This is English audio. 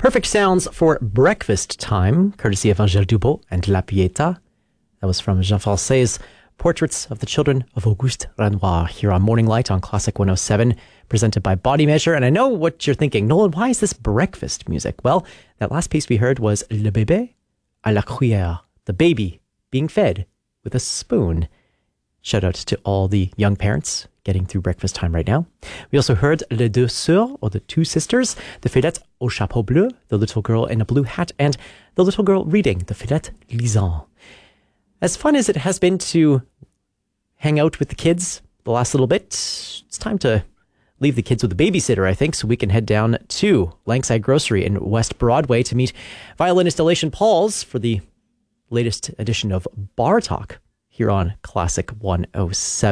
Perfect sounds for breakfast time, courtesy of Angèle Dubos and La Pieta. That was from Jean Falsay's Portraits of the Children of Auguste Renoir here on Morning Light on Classic 107, presented by Body Measure. And I know what you're thinking, Nolan, why is this breakfast music? Well, that last piece we heard was Le bébé à la cuillère, the baby being fed with a spoon. Shout out to all the young parents getting through breakfast time right now. We also heard Les deux sœurs, or the two sisters, the Fillette au chapeau bleu, the little girl in a blue hat, and the little girl reading, the Fillette lisant. As fun as it has been to hang out with the kids the last little bit, it's time to leave the kids with a babysitter, I think, so we can head down to Langside Grocery in West Broadway to meet violinist Elation Pauls for the latest edition of Bar Talk here on Classic 107.